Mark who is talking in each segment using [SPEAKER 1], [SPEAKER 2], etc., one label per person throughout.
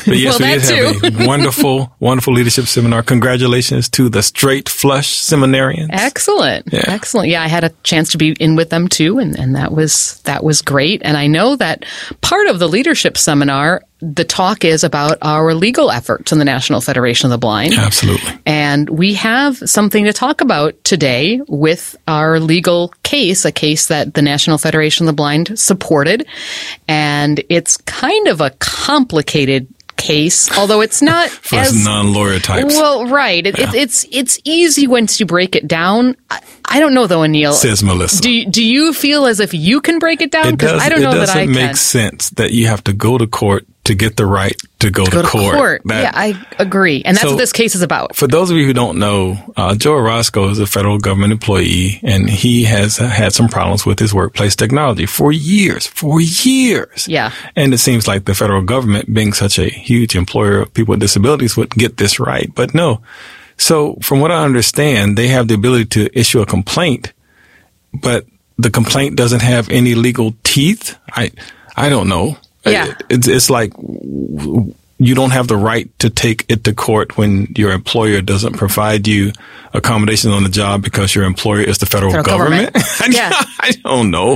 [SPEAKER 1] But yes,
[SPEAKER 2] Well,
[SPEAKER 1] we did
[SPEAKER 2] that
[SPEAKER 1] have a wonderful leadership seminar. Congratulations to the Straight Flush seminarians.
[SPEAKER 2] Excellent.
[SPEAKER 1] Yeah.
[SPEAKER 2] Excellent. Yeah, I had a chance to be in with them too, and that was great. And I know that part of the leadership seminar, the talk is about our legal efforts in the National Federation of the Blind.
[SPEAKER 1] Absolutely.
[SPEAKER 2] And we have something to talk about today with our legal case, a case that the National Federation of the Blind supported. And it's kind of a complicated case, although it's not
[SPEAKER 1] for us non-lawyer types.
[SPEAKER 2] Well, right. It's easy once you break it down. I don't know though, Anil.
[SPEAKER 1] Says Melissa.
[SPEAKER 2] Do you feel as if you can break it down? Because I don't know that I can.
[SPEAKER 1] It doesn't make sense that you have to go to court to get the right to go to court.
[SPEAKER 2] Yeah, I agree. And that's what this case is about.
[SPEAKER 1] For those of you who don't know, Joe Orozco is a federal government employee, and he has had some problems with his workplace technology for years.
[SPEAKER 2] Yeah.
[SPEAKER 1] And it seems like the federal government, being such a huge employer of people with disabilities, would get this right. But no. So from what I understand, they have the ability to issue a complaint, but the complaint doesn't have any legal teeth. I don't know.
[SPEAKER 2] Yeah.
[SPEAKER 1] It's like you don't have the right to take it to court when your employer doesn't provide you accommodations on the job because your employer is the federal government.
[SPEAKER 2] Yeah.
[SPEAKER 1] I don't know.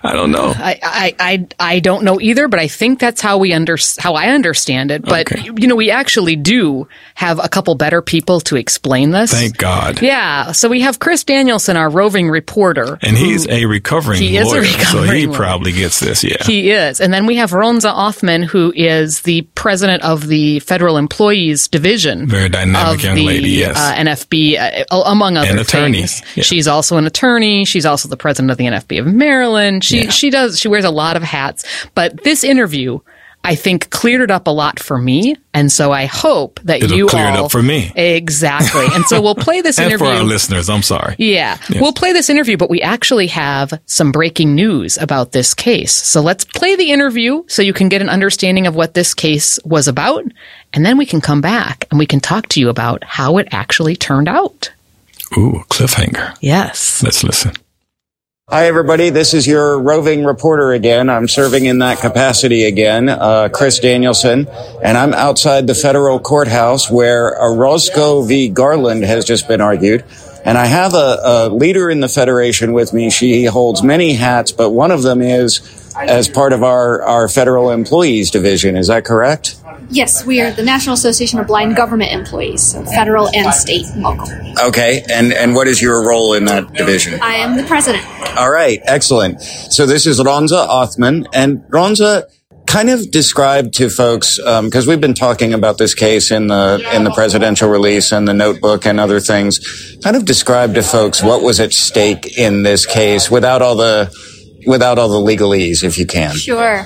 [SPEAKER 2] I don't know either, but I think that's how I understand it. But,
[SPEAKER 1] Okay.
[SPEAKER 2] We actually do have a couple better people to explain this.
[SPEAKER 1] Thank God.
[SPEAKER 2] Yeah. So we have Chris Danielson, our roving reporter.
[SPEAKER 1] And he's a recovering lawyer, so he probably gets this, yeah.
[SPEAKER 2] He is. And then we have Ronza Othman, who is the president of the Federal Employees Division.
[SPEAKER 1] Very dynamic young lady, yes.
[SPEAKER 2] NFB, among other
[SPEAKER 1] An attorney.
[SPEAKER 2] things.
[SPEAKER 1] Yeah.
[SPEAKER 2] She's also an attorney. She's also the president of the NFB of Maryland. She wears a lot of hats. But this interview, I think, cleared it up a lot for me. And so I hope that
[SPEAKER 1] It'll clear it up for me.
[SPEAKER 2] Exactly. And so we'll play this
[SPEAKER 1] and
[SPEAKER 2] interview.
[SPEAKER 1] for our listeners, I'm sorry.
[SPEAKER 2] Yeah. We'll play this interview, but we actually have some breaking news about this case. So let's play the interview so you can get an understanding of what this case was about. And then we can come back and we can talk to you about how it actually turned out.
[SPEAKER 1] Ooh, a cliffhanger.
[SPEAKER 2] Yes.
[SPEAKER 1] Let's listen.
[SPEAKER 3] Hi, everybody. This is your roving reporter again. I'm serving in that capacity again, Chris Danielson, and I'm outside the federal courthouse where Orozco v. Garland has just been argued. And I have a leader in the Federation with me. She holds many hats, but one of them is as part of our Federal Employees Division. Is that correct?
[SPEAKER 4] Yes, we are the National Association of Blind Government Employees, so federal and state and local.
[SPEAKER 3] Okay, and what is your role in that division?
[SPEAKER 4] I am the president.
[SPEAKER 3] All right, excellent. So this is Ronza Othman, and Ronza, kind of describe to folks, because we've been talking about this case in the presidential release and the notebook and other things. Kind of describe to folks what was at stake in this case without all the legalese, if you can.
[SPEAKER 4] Sure.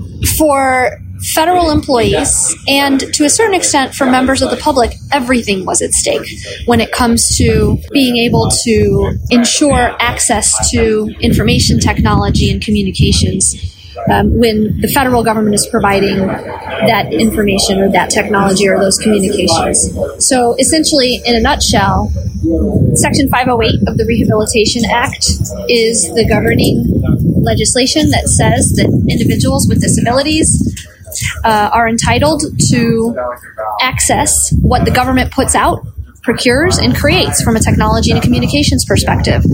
[SPEAKER 4] For federal employees and to a certain extent for members of the public, everything was at stake when it comes to being able to ensure access to information technology and communications when the federal government is providing that information or that technology or those communications. So essentially, in a nutshell, Section 508 of the Rehabilitation Act is the governing legislation that says that individuals with disabilities are entitled to access what the government puts out, procures, and creates from a technology and a communications perspective.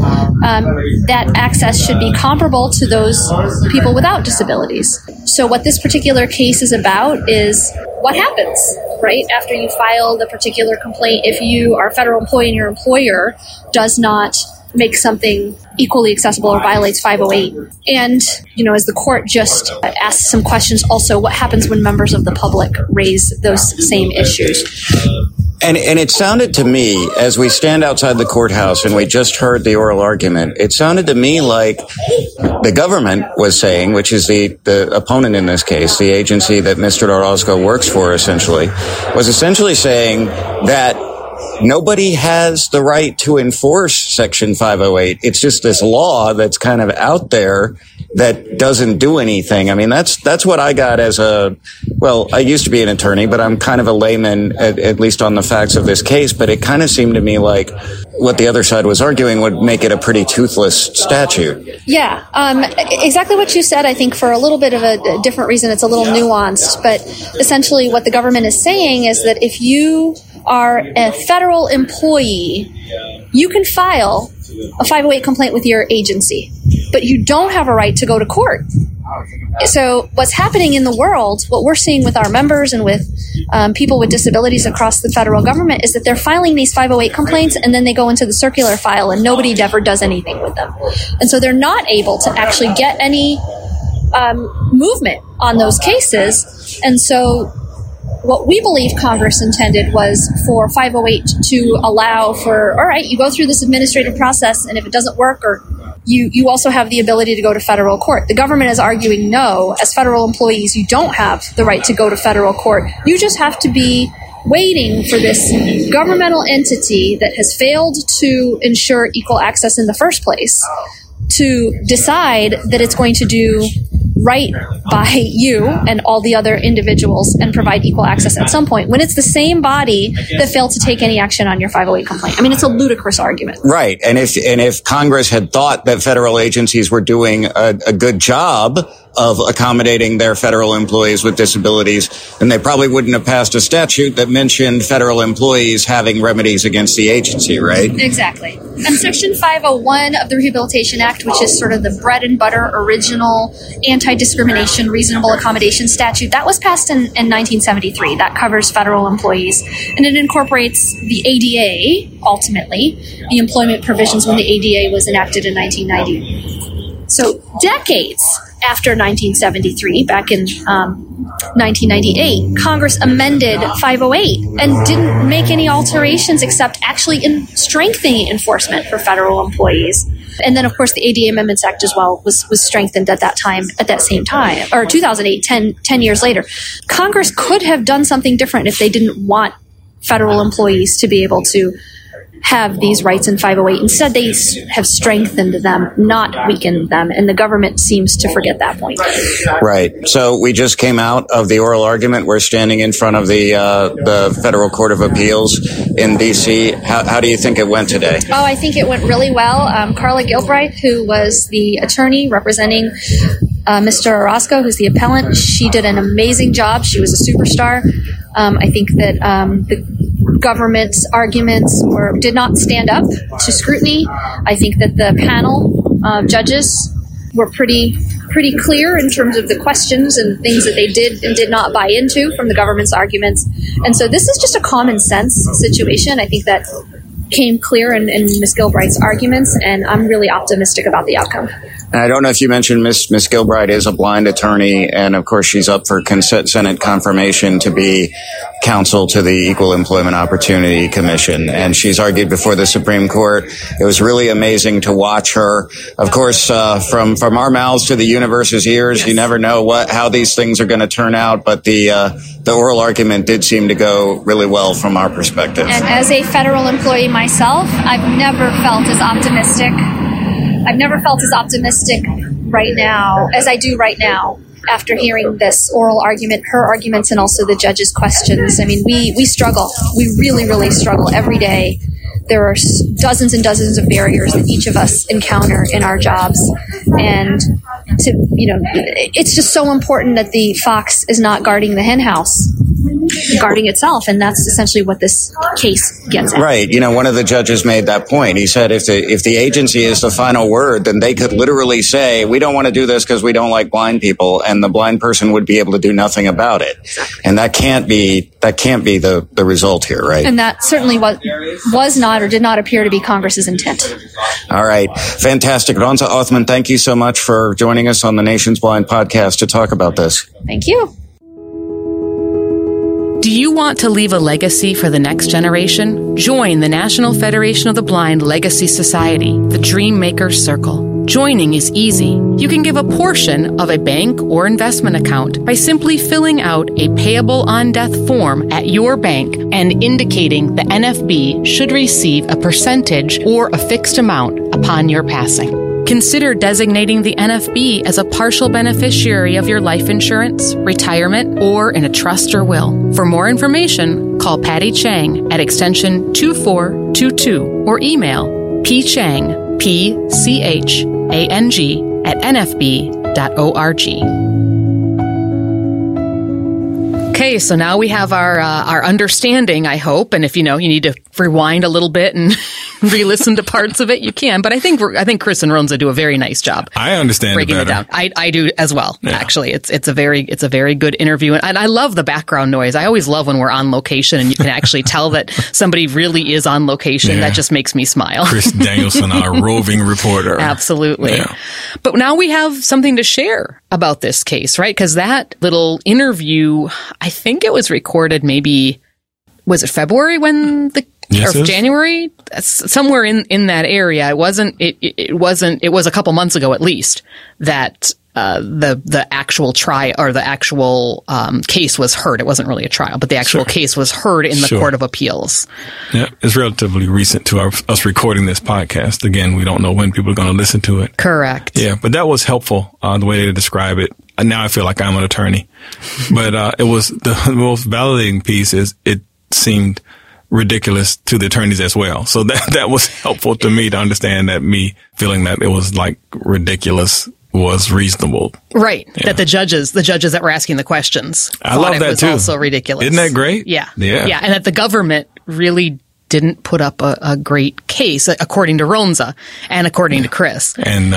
[SPEAKER 4] That access should be comparable to those people without disabilities. So what this particular case is about is what happens, right, after you file the particular complaint if you are a federal employee and your employer does not make something equally accessible or violates 508. And, as the court just asked some questions also, what happens when members of the public raise those same issues?
[SPEAKER 3] And it sounded to me, as we stand outside the courthouse and we just heard the oral argument, it sounded to me like the government was saying, which is the opponent in this case, the agency that Mr. Orozco works for essentially, was essentially saying that nobody has the right to enforce Section 508. It's just this law that's kind of out there that doesn't do anything. I mean, that's what I got as I used to be an attorney, but I'm kind of a layman, at least on the facts of this case. But it kind of seemed to me like what the other side was arguing would make it a pretty toothless statute.
[SPEAKER 4] Yeah, exactly what you said. I think for a little bit of a different reason, it's a little nuanced. But essentially what the government is saying is that if you are a federal employee, you can file a 508 complaint with your agency, but you don't have a right to go to court. So what's happening in the world, what we're seeing with our members and with people with disabilities across the federal government is that they're filing these 508 complaints and then they go into the circular file and nobody ever does anything with them. And so they're not able to actually get any movement on those cases. And so what we believe Congress intended was for 508 to allow for, all right, you go through this administrative process, and if it doesn't work, or you also have the ability to go to federal court. The government is arguing, no, as federal employees, you don't have the right to go to federal court. You just have to be waiting for this governmental entity that has failed to ensure equal access in the first place to decide that it's going to do right by you and all the other individuals and provide equal access at some point, when it's the same body that failed to take any action on your 508 complaint. I mean, it's a ludicrous argument.
[SPEAKER 3] Right. And if Congress had thought that federal agencies were doing a good job of accommodating their federal employees with disabilities, then they probably wouldn't have passed a statute that mentioned federal employees having remedies against the agency, right?
[SPEAKER 4] Exactly. And Section 501 of the Rehabilitation Act, which is sort of the bread and butter original anti-discrimination reasonable accommodation statute, that was passed in 1973. That covers federal employees. And it incorporates the ADA, ultimately, the employment provisions when the ADA was enacted in 1990. So decades after 1973, back in 1998, Congress amended 508 and didn't make any alterations except actually in strengthening enforcement for federal employees. And then, of course, the ADA Amendments Act as well was strengthened at that same time, or 2008, 10 years later. Congress could have done something different if they didn't want federal employees to be able to have these rights in 508. Instead, they have strengthened them, not weakened them, and the government seems to forget that point.
[SPEAKER 3] Right. So we just came out of the oral argument. We're standing in front of the Federal Court of Appeals in D.C. How do you think it went today?
[SPEAKER 4] Oh, I think it went really well. Carla Gilbride, who was the attorney representing Mr. Orozco, who's the appellant, she did an amazing job. She was a superstar. I think that the government's arguments did not stand up to scrutiny. I think that the panel of judges were pretty clear in terms of the questions and things that they did and did not buy into from the government's arguments. And so this is just a common sense situation. I think that came clear in Ms. Gilbride's arguments, and I'm really optimistic about the outcome.
[SPEAKER 3] And I don't know if you mentioned Ms. Gilbride is a blind attorney, and of course she's up for Senate confirmation to be counsel to the Equal Employment Opportunity Commission, and she's argued before the Supreme Court. It was really amazing to watch her. Of course, from our mouths to the universe's ears, you never know how these things are going to turn out, but the oral argument did seem to go really well from our perspective.
[SPEAKER 4] And as a federal employee myself, I've never felt as optimistic right now as I do right now after hearing this oral argument, her arguments, and also the judge's questions. I mean, we struggle. We really, really struggle every day. There are dozens and dozens of barriers that each of us encounter in our jobs. And it's just so important that the fox is not guarding the hen house, guarding itself, and that's essentially what this case gets at.
[SPEAKER 3] Right. One of the judges made that point. He said if the agency is the final word, then they could literally say, we don't want to do this because we don't like blind people, and the blind person would be able to do nothing about it. Exactly. And that can't be the result here, right?
[SPEAKER 4] And that certainly was not or did not appear to be Congress's intent.
[SPEAKER 3] All right. Fantastic. Ronza Othman, thank you so much for joining us on the Nation's Blind podcast to talk about this.
[SPEAKER 4] Thank you.
[SPEAKER 2] Do you want to leave a legacy for the next generation? Join the National Federation of the Blind Legacy Society, the Dream Makers Circle. Joining is easy. You can give a portion of a bank or investment account by simply filling out a payable on death form at your bank and indicating the NFB should receive a percentage or a fixed amount upon your passing. Consider designating the NFB as a partial beneficiary of your life insurance, retirement, or in a trust or will. For more information, call Patty Chang at extension 2422 or email pchang, PCHANG at nfb.org. Okay, so now we have our understanding, I hope, and if you need to rewind a little bit and re-listen to parts of it, you can. But I think Chris and Ronza do a very nice job.
[SPEAKER 1] I understand
[SPEAKER 2] breaking
[SPEAKER 1] it better.
[SPEAKER 2] It down. I do as well. Yeah. Actually, it's a very good interview, and I love the background noise. I always love when we're on location and you can actually tell that somebody really is on location. Yeah. That just makes me smile.
[SPEAKER 1] Chris Danielson, our roving reporter.
[SPEAKER 2] Absolutely. Yeah. But now we have something to share about this case, right? Because that little interview, I think it was recorded maybe, was it February when or January? Somewhere in that area. It was a couple months ago at least that the actual trial or the actual case was heard. It wasn't really a trial, but the actual case was heard in the Court of Appeals. Yeah,
[SPEAKER 1] it's relatively recent to us recording this podcast. Again, we don't know when people are going to listen to it.
[SPEAKER 2] Correct.
[SPEAKER 1] Yeah, but that was helpful, the way they describe it. Now I feel like I'm an attorney. But it was the most validating piece is it seemed ridiculous to the attorneys as well. So that was helpful to me to understand that me feeling that it was like ridiculous was reasonable.
[SPEAKER 2] Right. Yeah. That the judges that were asking the questions
[SPEAKER 1] I love that
[SPEAKER 2] was
[SPEAKER 1] too.
[SPEAKER 2] Also ridiculous.
[SPEAKER 1] Isn't that great?
[SPEAKER 2] Yeah. And that the government really didn't put up a great case, according to Ronza and according to Chris.
[SPEAKER 1] And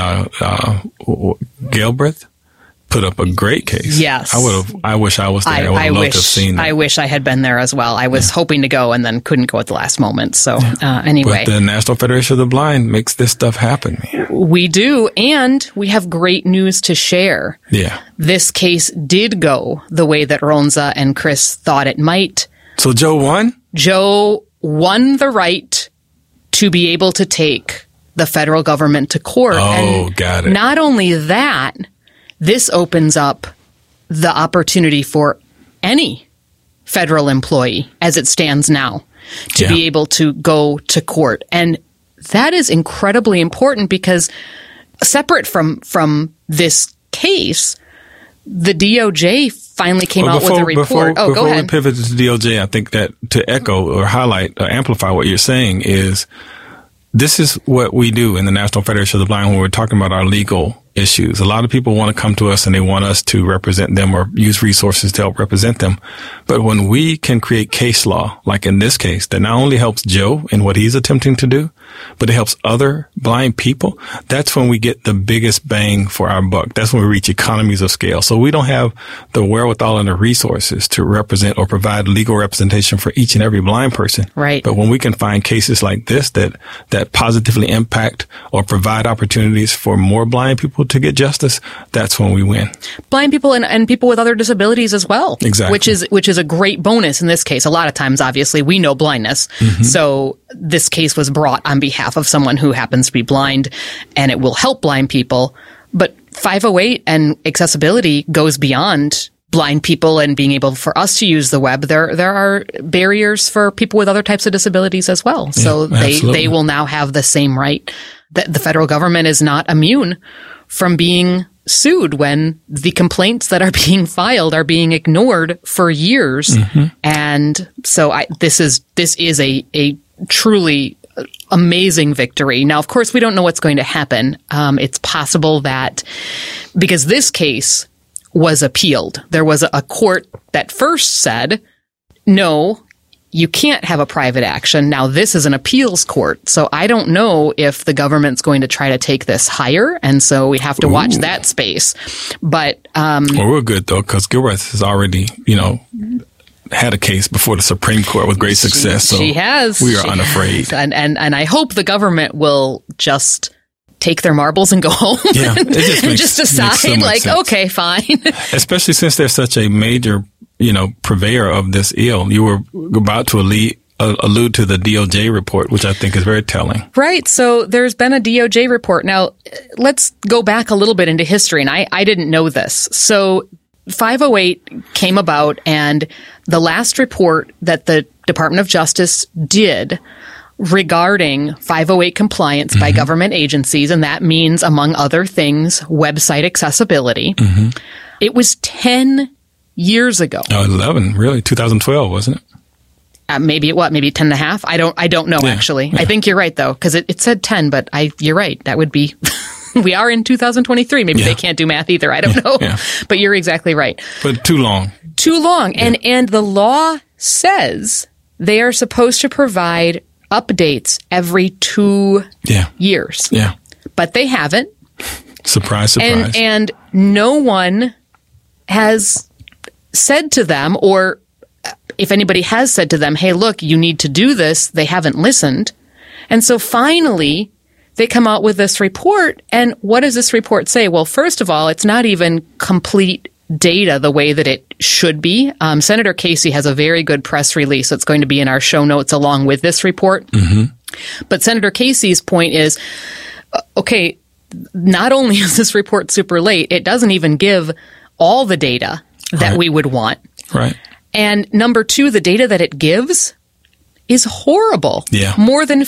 [SPEAKER 1] Galbraith put up a great case.
[SPEAKER 2] Yes.
[SPEAKER 1] I wish I was there. I would have loved to have seen that.
[SPEAKER 2] I wish I had been there as well. I was hoping to go and then couldn't go at the last moment. So anyway.
[SPEAKER 1] But the National Federation of the Blind makes this stuff happen. Man.
[SPEAKER 2] We do. And we have great news to share.
[SPEAKER 1] Yeah.
[SPEAKER 2] This case did go the way that Ronza and Chris thought it might.
[SPEAKER 1] So Joe won?
[SPEAKER 2] Joe won the right to be able to take the federal government to court.
[SPEAKER 1] Oh, and got it.
[SPEAKER 2] Not only that, this opens up the opportunity for any federal employee, as it stands now, to be able to go to court. And that is incredibly important because separate from this case, the DOJ finally came out with a report.
[SPEAKER 1] Before
[SPEAKER 2] go ahead.
[SPEAKER 1] we pivot to the DOJ, I think that to echo or highlight or amplify what you're saying is this is what we do in the National Federation of the Blind when we're talking about our legal issues. A lot of people want to come to us and they want us to represent them or use resources to help represent them. But when we can create case law, like in this case, that not only helps Joe in what he's attempting to do, but it helps other blind people, that's when we get the biggest bang for our buck. That's when we reach economies of scale. So we don't have the wherewithal and the resources to represent or provide legal representation for each and every blind person.
[SPEAKER 2] Right.
[SPEAKER 1] But when we can find cases like this that positively impact or provide opportunities for more blind people to get justice, that's when we win.
[SPEAKER 2] Blind people and people with other disabilities as well.
[SPEAKER 1] Exactly.
[SPEAKER 2] Which is a great bonus in this case. A lot of times, obviously, we know blindness. Mm-hmm. So this case was brought on behalf of someone who happens to be blind, and it will help blind people. But 508 and accessibility goes beyond blind people and being able for us to use the web. There are barriers for people with other types of disabilities as well. So they will now have the same right. The federal government is not immune from being sued when the complaints that are being filed are being ignored for years. Mm-hmm. And so this is a truly amazing victory. Now, of course, we don't know what's going to happen. It's possible that because this case was appealed, there was a court that first said, no, you can't have a private action. Now, this is an appeals court. So I don't know if the government's going to try to take this higher. And so we have to watch that space. But
[SPEAKER 1] well, we're good, though, because Gilbreth has already, had a case before the Supreme Court with great success. So
[SPEAKER 2] she has.
[SPEAKER 1] We are unafraid.
[SPEAKER 2] And I hope the government will just take their marbles and go home.
[SPEAKER 1] Yeah, it just
[SPEAKER 2] decide,
[SPEAKER 1] so sense.
[SPEAKER 2] Okay, fine.
[SPEAKER 1] Especially since they're such a major, purveyor of this ill. You were about to allude to the DOJ report, which I think is very telling.
[SPEAKER 2] Right. So there's been a DOJ report. Now, let's go back a little bit into history, and I didn't know this. So 508 came about, and the last report that the Department of Justice did regarding 508 compliance by government agencies, and that means, among other things, website accessibility. It was 10 years ago.
[SPEAKER 1] 11, really? 2012, wasn't it?
[SPEAKER 2] Maybe 10 and a half? I don't know, actually. Yeah. I think you're right, though, because it said 10, but you're right. That would be... We are in 2023. Maybe they can't do math either. I don't know. Yeah. But you're exactly right.
[SPEAKER 1] But too long.
[SPEAKER 2] Too long. Yeah. And the law says they are supposed to provide updates every 2 years.
[SPEAKER 1] Yeah.
[SPEAKER 2] But they haven't.
[SPEAKER 1] Surprise, surprise.
[SPEAKER 2] And no one has said to them, or if anybody has said to them, hey, look, you need to do this, they haven't listened. And so finally, they come out with this report. And what does this report say? Well, first of all, it's not even complete data the way that it should be. Senator Casey has a very good press release that's going to be in our show notes along with this report. But Senator Casey's point is, okay, not only is this report super late, it doesn't even give all the data that we would want.
[SPEAKER 1] Right.
[SPEAKER 2] And number two, the data that it gives is horrible.
[SPEAKER 1] Yeah.
[SPEAKER 2] More than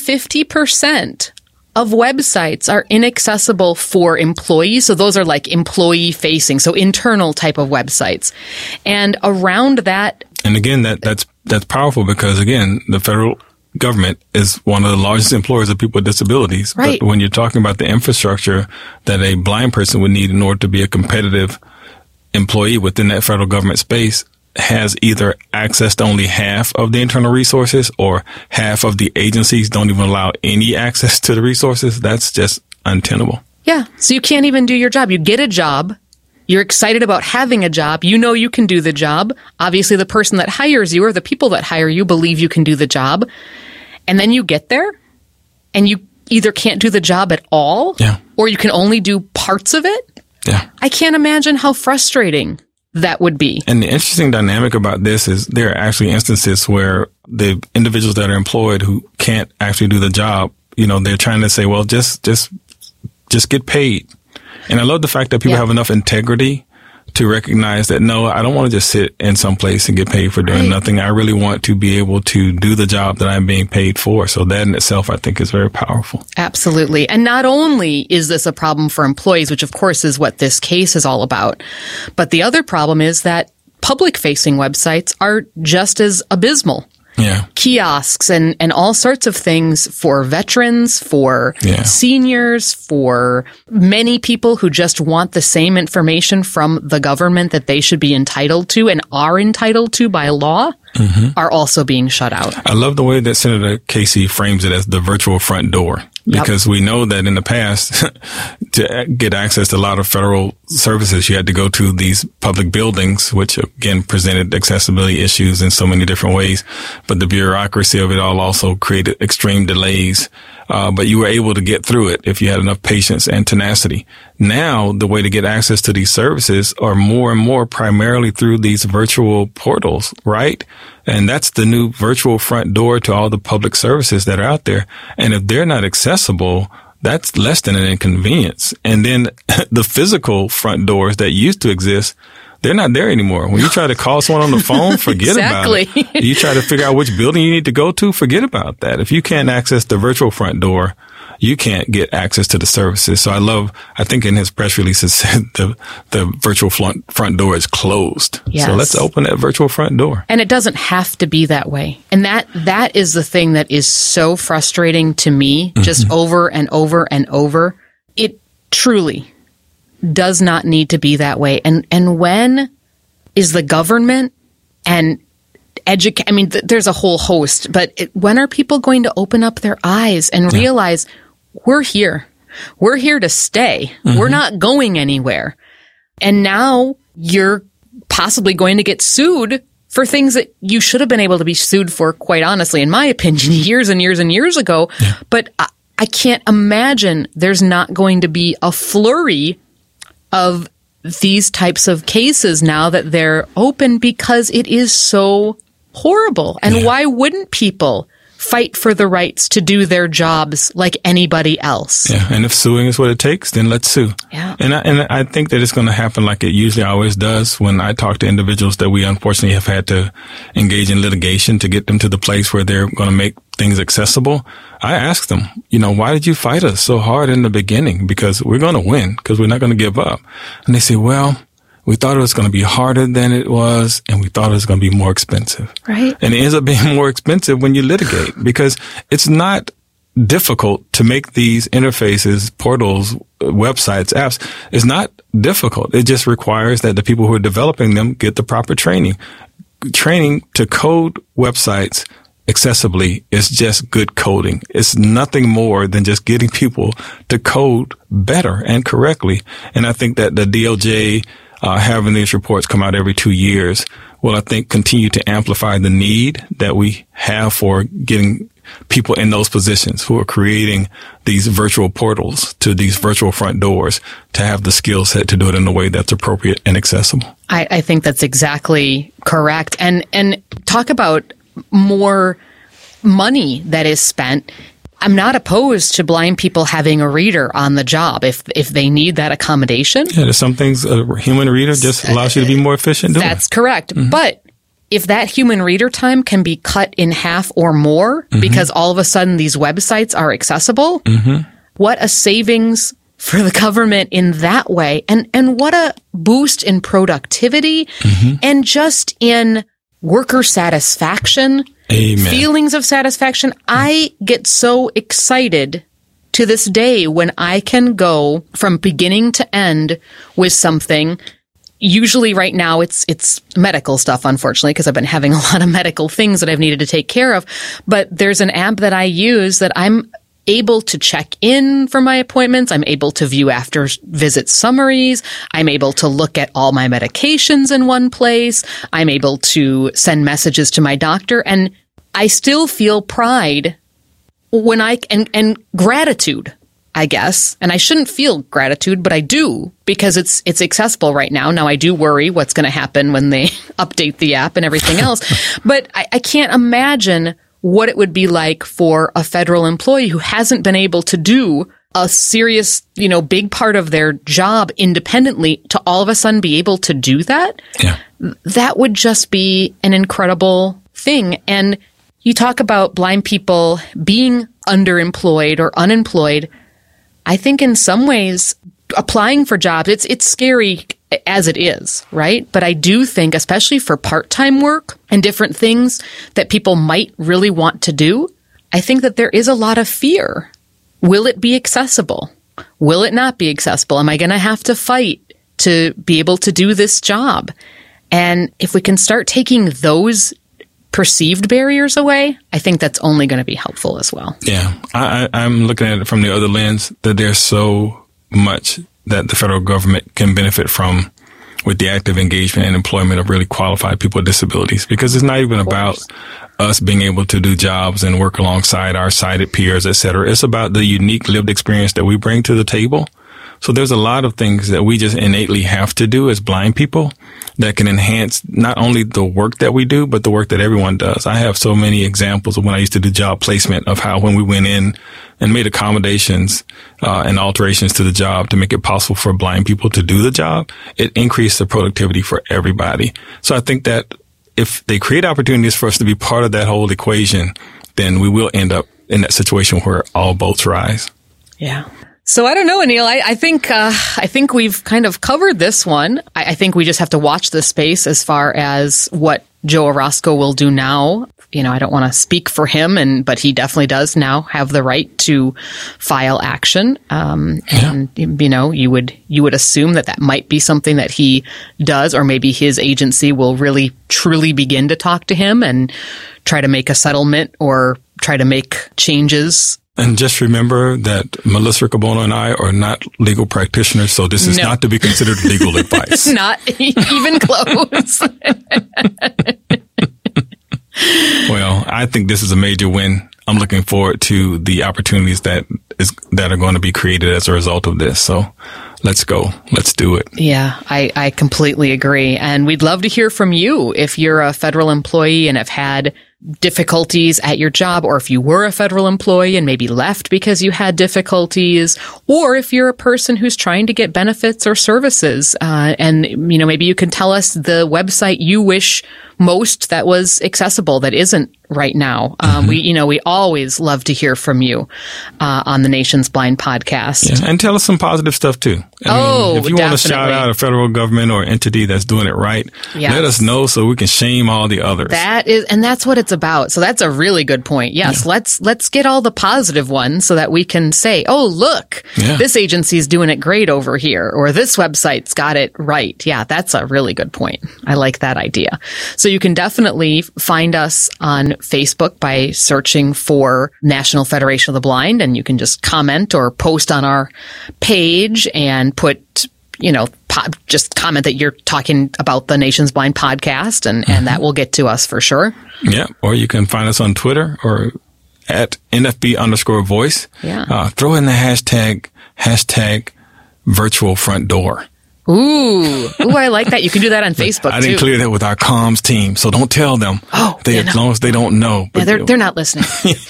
[SPEAKER 2] 50% of websites are inaccessible for employees. So those are like employee facing, so internal type of websites. And around that.
[SPEAKER 1] And again, that's powerful because, again, the federal government is one of the largest employers of people with disabilities.
[SPEAKER 2] Right.
[SPEAKER 1] But when you're talking about the infrastructure that a blind person would need in order to be a competitive employee within that federal government space, has either access to only half of the internal resources or half of the agencies don't even allow any access to the resources, that's just untenable.
[SPEAKER 2] Yeah. So you can't even do your job. You get a job. You're excited about having a job. You know you can do the job. Obviously, the person that hires you or the people that hire you believe you can do the job. And then you get there and you either can't do the job at all or you can only do parts of it.
[SPEAKER 1] Yeah.
[SPEAKER 2] I can't imagine how frustrating that would be.
[SPEAKER 1] And the interesting dynamic about this is there are actually instances where the individuals that are employed who can't actually do the job, you know, they're trying to say, well, just get paid. And I love the fact that people have enough integrity to recognize that, no, I don't want to just sit in some place and get paid for doing nothing. I really want to be able to do the job that I'm being paid for. So that in itself, I think, is very powerful.
[SPEAKER 2] Absolutely. And not only is this a problem for employees, which of course is what this case is all about, but the other problem is that public-facing websites are just as abysmal.
[SPEAKER 1] Yeah.
[SPEAKER 2] Kiosks and all sorts of things for veterans, for seniors, for many people who just want the same information from the government that they should be entitled to and are entitled to by law are also being shut out.
[SPEAKER 1] I love the way that Senator Casey frames it as the virtual front door. Because we know that in the past, to get access to a lot of federal services, you had to go to these public buildings, which again presented accessibility issues in so many different ways. But the bureaucracy of it all also created extreme delays. But you were able to get through it if you had enough patience and tenacity. Now, the way to get access to these services are more and more primarily through these virtual portals, right? And that's the new virtual front door to all the public services that are out there. And if they're not accessible, that's less than an inconvenience. And then the physical front doors that used to exist, they're not there anymore. When you try to call someone on the phone, forget about it. You try to figure out which building you need to go to, forget about that. If you can't access the virtual front door, you can't get access to the services. So I think in his press release it said the virtual front door is closed.
[SPEAKER 2] Yes.
[SPEAKER 1] So let's open that virtual front door.
[SPEAKER 2] And it doesn't have to be that way. And that is the thing that is so frustrating to me, just over and over and over. It truly does not need to be that way. And when is the government and there's a whole host, but when are people going to open up their eyes and realize we're here? We're here to stay. We're not going anywhere. And now you're possibly going to get sued for things that you should have been able to be sued for, quite honestly, in my opinion, years and years and years ago. Yeah. But I can't imagine there's not going to be a flurry of these types of cases now that they're open because it is so horrible. And why wouldn't people fight for the rights to do their jobs like anybody else?
[SPEAKER 1] Yeah, and if suing is what it takes, then let's sue.
[SPEAKER 2] Yeah.
[SPEAKER 1] And I think that it's going to happen like it usually always does when I talk to individuals that we unfortunately have had to engage in litigation to get them to the place where they're going to make things accessible. I ask them, why did you fight us so hard in the beginning? Because we're going to win, because we're not going to give up. And they say, well, we thought it was going to be harder than it was, and we thought it was going to be more expensive.
[SPEAKER 2] Right.
[SPEAKER 1] And it ends up being more expensive when you litigate, because it's not difficult to make these interfaces, portals, websites, apps. It's not difficult. It just requires that the people who are developing them get the proper training. Training to code websites accessibly is just good coding. It's nothing more than just getting people to code better and correctly. And I think that the DOJ having these reports come out every 2 years will, I think, continue to amplify the need that we have for getting people in those positions who are creating these virtual portals to these virtual front doors to have the skill set to do it in a way that's appropriate and accessible.
[SPEAKER 2] I think that's exactly correct. And talk about more money that is spent. I'm not opposed to blind people having a reader on the job if they need that accommodation.
[SPEAKER 1] Yeah, there's some things a human reader just allows you to be more efficient doing.
[SPEAKER 2] That's correct. Mm-hmm. But if that human reader time can be cut in half or more because all of a sudden these websites are accessible, what a savings for the government in that way. And what a boost in productivity and just in worker satisfaction.
[SPEAKER 1] Amen.
[SPEAKER 2] Feelings of satisfaction. I get so excited to this day when I can go from beginning to end with something. Usually right now it's medical stuff, unfortunately, because I've been having a lot of medical things that I've needed to take care of. But there's an app that I use that I'm able to check in for my appointments. I'm able to view after visit summaries. I'm able to look at all my medications in one place. I'm able to send messages to my doctor, and I still feel pride when and gratitude, I guess. And I shouldn't feel gratitude, but I do, because it's accessible right now. Now I do worry what's going to happen when they update the app and everything else, but I can't imagine what it would be like for a federal employee who hasn't been able to do a serious, big part of their job independently to all of a sudden be able to do that.
[SPEAKER 1] Yeah.
[SPEAKER 2] That would just be an incredible thing. And you talk about blind people being underemployed or unemployed. I think in some ways applying for jobs, it's scary as it is, right? But I do think, especially for part-time work and different things that people might really want to do, I think that there is a lot of fear. Will it be accessible? Will it not be accessible? Am I going to have to fight to be able to do this job? And if we can start taking those perceived barriers away, I think that's only going to be helpful as well.
[SPEAKER 1] Yeah, I'm looking at it from the other lens that there's so much that the federal government can benefit from with the active engagement and employment of really qualified people with disabilities, because it's not even about us being able to do jobs and work alongside our sighted peers, et cetera. It's about the unique lived experience that we bring to the table. So there's a lot of things that we just innately have to do as blind people that can enhance not only the work that we do, but the work that everyone does. I have so many examples of when I used to do job placement of how when we went in and made accommodations and alterations to the job to make it possible for blind people to do the job, it increased the productivity for everybody. So I think that if they create opportunities for us to be part of that whole equation, then we will end up in that situation where all boats rise.
[SPEAKER 2] Yeah. So I don't know, Anil. I think we've kind of covered this one. I think we just have to watch this space as far as what Joe Orozco will do now. I don't want to speak for him, but he definitely does now have the right to file action. And you would assume that might be something that he does, or maybe his agency will really truly begin to talk to him and try to make a settlement or try to make changes.
[SPEAKER 1] And just remember that Melissa Riccobono and I are not legal practitioners, so this is not to be considered legal advice.
[SPEAKER 2] Not even close.
[SPEAKER 1] Well, I think this is a major win. I'm looking forward to the opportunities that that are going to be created as a result of this. So let's go. Let's do it.
[SPEAKER 2] Yeah, I completely agree. And we'd love to hear from you if you're a federal employee and have had difficulties at your job, or if you were a federal employee and maybe left because you had difficulties, or if you're a person who's trying to get benefits or services. And, you know, maybe you can tell us the website you wish most that was accessible that isn't right now. We always love to hear from you on the Nation's Blind podcast.
[SPEAKER 1] Yeah, and tell us some positive stuff too. I mean, if you want to shout out a federal government or entity that's doing it right, let us know so we can shame all the others.
[SPEAKER 2] That's what it's about. So that's a really good point. Yes, let's get all the positive ones so that we can say, oh, look, this agency's doing it great over here, or this website's got it right. Yeah, that's a really good point. I like that idea. So you can definitely find us on Facebook by searching for National Federation of the Blind, and you can just comment or post on our page and put, just comment that you're talking about the Nation's Blind podcast, and that will get to us for sure.
[SPEAKER 1] Yeah, or you can find us on Twitter or at NFB_voice.
[SPEAKER 2] Yeah.
[SPEAKER 1] Throw in the hashtag virtual front door.
[SPEAKER 2] Ooh, I like that. You can do that on Facebook,
[SPEAKER 1] I didn't clear that with our comms team, so don't tell them.
[SPEAKER 2] Oh,
[SPEAKER 1] as long as they don't know.
[SPEAKER 2] Yeah, they're not listening.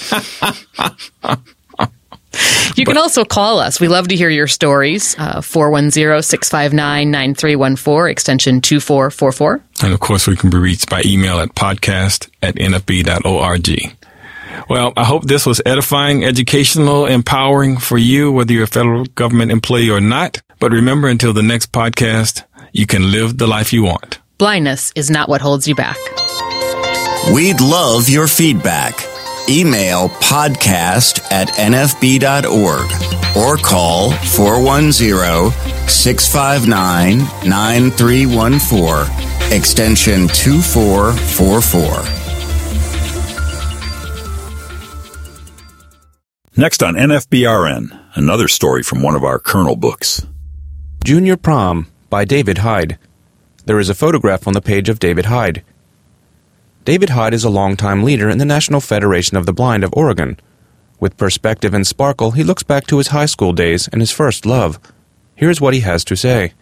[SPEAKER 2] You can also call us. We love to hear your stories. 410-659-9314, extension 2444.
[SPEAKER 1] And of course, we can be reached by email at podcast@nfb.org. Well, I hope this was edifying, educational, empowering for you, whether you're a federal government employee or not. But remember, until the next podcast, you can live the life you want.
[SPEAKER 2] Blindness is not what holds you back.
[SPEAKER 3] We'd love your feedback. Email podcast@nfb.org or call 410-659-9314, extension 2444.
[SPEAKER 5] Next on NFBRN, another story from one of our Colonel books.
[SPEAKER 6] Junior Prom by David Hyde. There is a photograph on the page of David Hyde. David Hyde is a longtime leader in the National Federation of the Blind of Oregon. With perspective and sparkle, he looks back to his high school days and his first love. Here's what he has to say.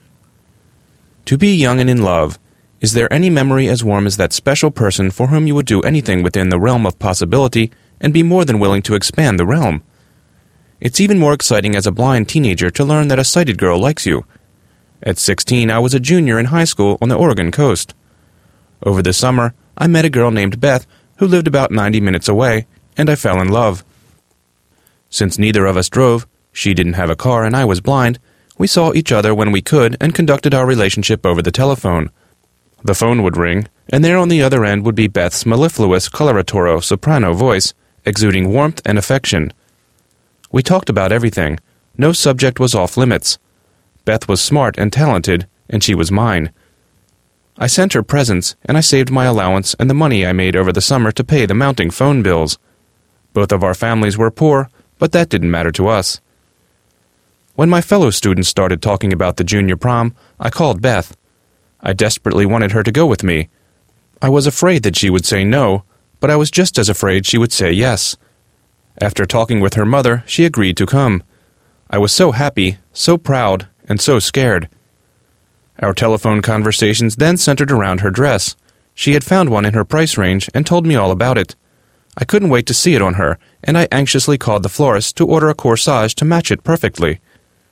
[SPEAKER 6] To be young and in love, is there any memory as warm as that special person for whom you would do anything within the realm of possibility and be more than willing to expand the realm? It's even more exciting as a blind teenager to learn that a sighted girl likes you. At 16, I was a junior in high school on the Oregon coast. Over the summer, I met a girl named Beth who lived about 90 minutes away, and I fell in love. Since neither of us drove, she didn't have a car and I was blind, we saw each other when we could and conducted our relationship over the telephone. The phone would ring, and there on the other end would be Beth's mellifluous coloratura soprano voice, exuding warmth and affection. We talked about everything. No subject was off limits. Beth was smart and talented, and she was mine. I sent her presents, and I saved my allowance and the money I made over the summer to pay the mounting phone bills. Both of our families were poor, but that didn't matter to us. When my fellow students started talking about the junior prom, I called Beth. I desperately wanted her to go with me. I was afraid that she would say no, but I was just as afraid she would say yes. After talking with her mother, she agreed to come. I was so happy, so proud, and so scared. Our telephone conversations then centered around her dress. She had found one in her price range and told me all about it. I couldn't wait to see it on her, and I anxiously called the florist to order a corsage to match it perfectly.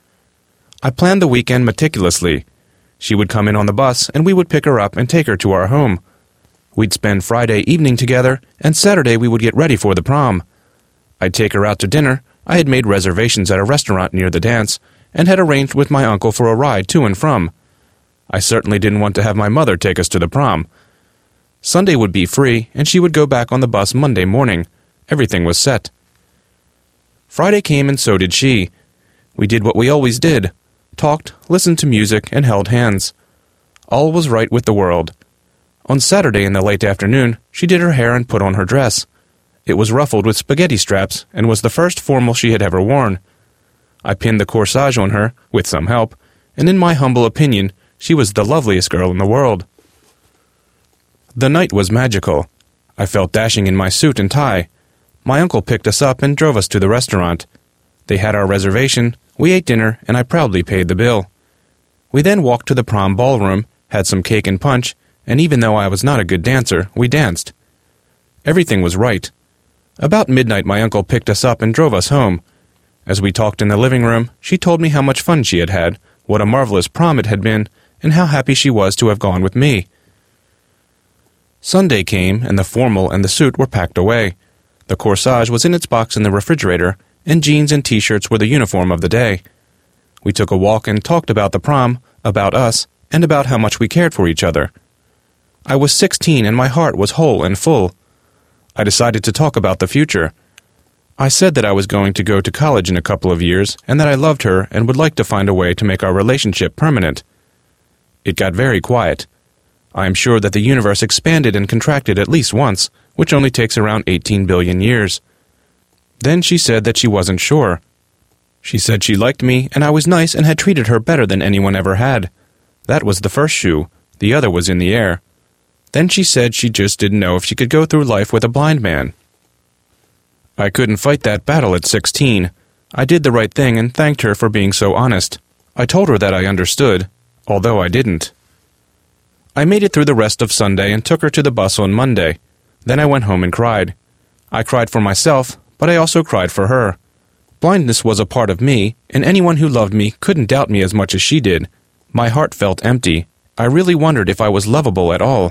[SPEAKER 6] I planned the weekend meticulously. She would come in on the bus, and we would pick her up and take her to our home. We'd spend Friday evening together, and Saturday we would get ready for the prom. I'd take her out to dinner. I had made reservations at a restaurant near the dance, and had arranged with my uncle for a ride to and from. I certainly didn't want to have my mother take us to the prom. Sunday would be free, and she would go back on the bus Monday morning. Everything was set. Friday came, and so did she. We did what we always did. Talked, listened to music, and held hands. All was right with the world. On Saturday in the late afternoon, she did her hair and put on her dress. It was ruffled with spaghetti straps, and was the first formal she had ever worn. I pinned the corsage on her, with some help, and in my humble opinion, she was the loveliest girl in the world. The night was magical. I felt dashing in my suit and tie. My uncle picked us up and drove us to the restaurant. They had our reservation, we ate dinner, and I proudly paid the bill. We then walked to the prom ballroom, had some cake and punch, and even though I was not a good dancer, we danced. Everything was right. About midnight my uncle picked us up and drove us home. As we talked in the living room, she told me how much fun she had had, what a marvelous prom it had been, and how happy she was to have gone with me. Sunday came, and the formal and the suit were packed away. The corsage was in its box in the refrigerator, and jeans and T-shirts were the uniform of the day. We took a walk and talked about the prom, about us, and about how much we cared for each other. I was 16 and my heart was whole and full. I decided to talk about the future. I said that I was going to go to college in a couple of years and that I loved her and would like to find a way to make our relationship permanent. It got very quiet. I am sure that the universe expanded and contracted at least once, which only takes around 18 billion years. Then she said that she wasn't sure. She said she liked me and I was nice and had treated her better than anyone ever had. That was the first shoe. The other was in the air. Then she said she just didn't know if she could go through life with a blind man. I couldn't fight that battle at 16. I did the right thing and thanked her for being so honest. I told her that I understood, although I didn't. I made it through the rest of Sunday and took her to the bus on Monday. Then I went home and cried. I cried for myself, but I also cried for her. Blindness was a part of me, and anyone who loved me couldn't doubt me as much as she did. My heart felt empty. I really wondered if I was lovable at all.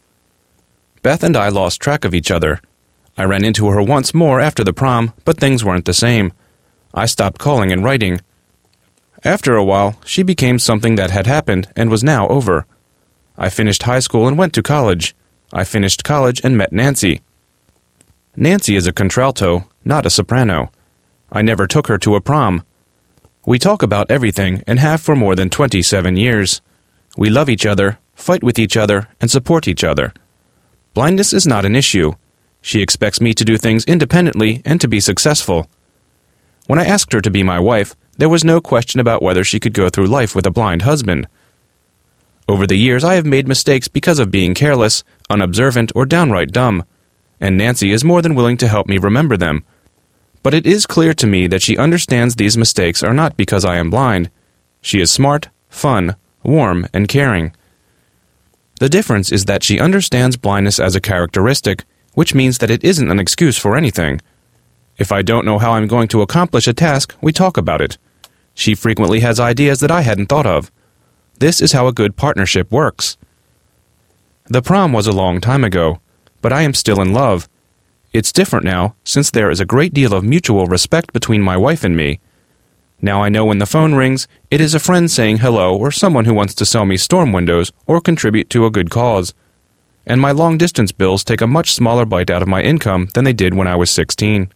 [SPEAKER 6] Beth and I lost track of each other. I ran into her once more after the prom, but things weren't the same. I stopped calling and writing. After a while, she became something that had happened and was now over. I finished high school and went to college. I finished college and met Nancy. Nancy is a contralto, not a soprano. I never took her to a prom. We talk about everything and have for more than 27 years. We love each other, fight with each other, and support each other. Blindness is not an issue. She expects me to do things independently and to be successful. When I asked her to be my wife, there was no question about whether she could go through life with a blind husband. Over the years, I have made mistakes because of being careless, unobservant, or downright dumb, and Nancy is more than willing to help me remember them. But it is clear to me that she understands these mistakes are not because I am blind. She is smart, fun, warm, and caring. The difference is that she understands blindness as a characteristic, which means that it isn't an excuse for anything. If I don't know how I'm going to accomplish a task, we talk about it. She frequently has ideas that I hadn't thought of. This is how a good partnership works. The prom was a long time ago, but I am still in love. It's different now, since there is a great deal of mutual respect between my wife and me. Now I know when the phone rings, it is a friend saying hello or someone who wants to sell me storm windows or contribute to a good cause. And my long-distance bills take a much smaller bite out of my income than they did when I was 16.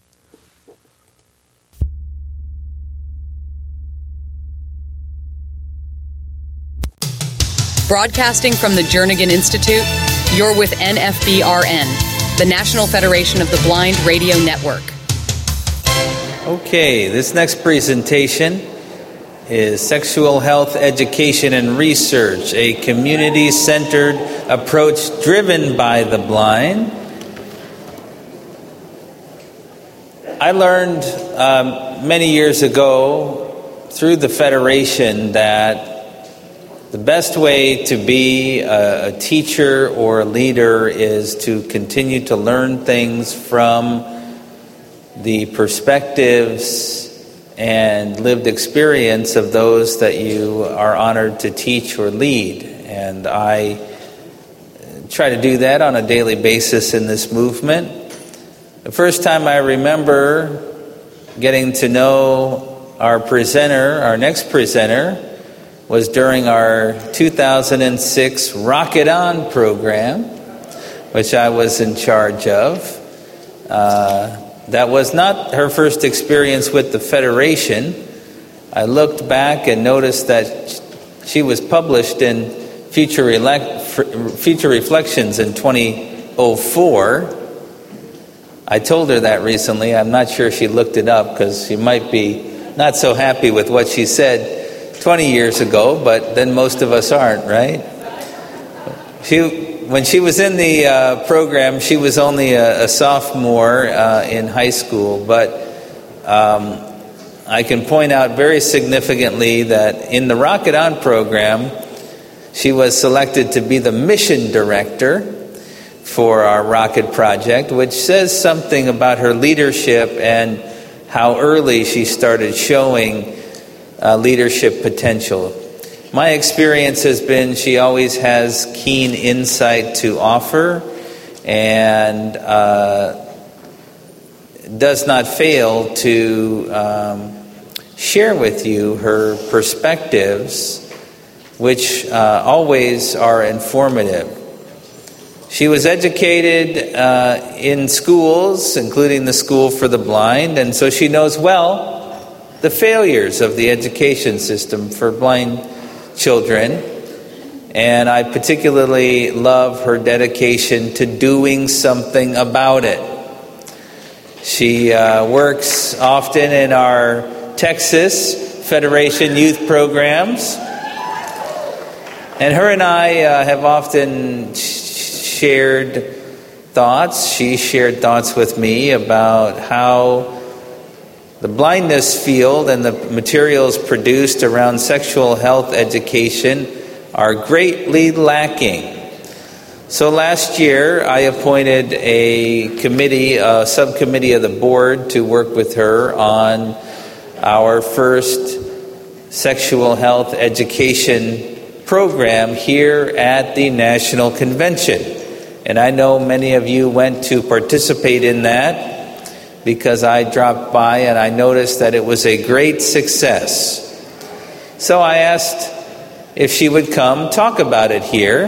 [SPEAKER 2] Broadcasting from the Jernigan Institute, you're with NFBRN, the National Federation of the Blind Radio Network.
[SPEAKER 7] Okay, this next presentation is Sexual Health Education and Research, a community-centered approach driven by the blind. I learned many years ago through the Federation that the best way to be a teacher or a leader is to continue to learn things from the perspectives and lived experience of those that you are honored to teach or lead. And I try to do that on a daily basis in this movement. The first time I remember getting to know our presenter, our next presenter, was during our 2006 Rock It On program, which I was in charge of. That was not her first experience with the Federation. I looked back and noticed that she was published in Future Reflections in 2004. I told her that recently. I'm not sure she looked it up because she might be not so happy with what she said 20 years ago, but then most of us aren't, right? When she was in the program, she was only a sophomore in high school, but I can point out very significantly that in the Rocket On program, she was selected to be the mission director for our rocket project, which says something about her leadership and how early she started showing leadership potential. My experience has been she always has keen insight to offer and does not fail to share with you her perspectives, which always are informative. She was educated in schools, including the School for the Blind, and so she knows well the failures of the education system for blind children. And I particularly love her dedication to doing something about it. She works often in our Texas Federation youth programs. And her and I have often shared thoughts. She shared thoughts with me about how the blindness field and the materials produced around sexual health education are greatly lacking. So last year, I appointed a subcommittee of the board to work with her on our first sexual health education program here at the National Convention. And I know many of you went to participate in that because I dropped by and I noticed that it was a great success. So I asked if she would come talk about it here.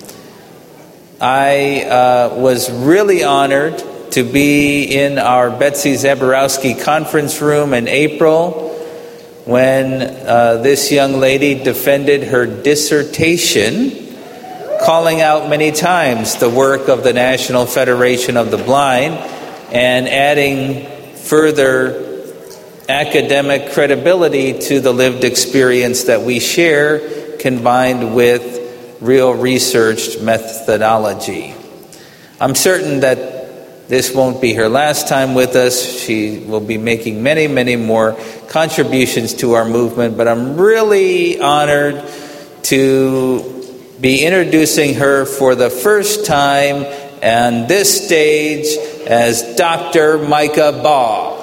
[SPEAKER 7] I was really honored to be in our Betsy Zaborowski conference room in April when this young lady defended her dissertation, calling out many times the work of the National Federation of the Blind and adding further academic credibility to the lived experience that we share, combined with real researched methodology. I'm certain that this won't be her last time with us. She will be making many, many more contributions to our movement, but I'm really honored to be introducing her for the first time on this stage as Dr. Micah Baugh.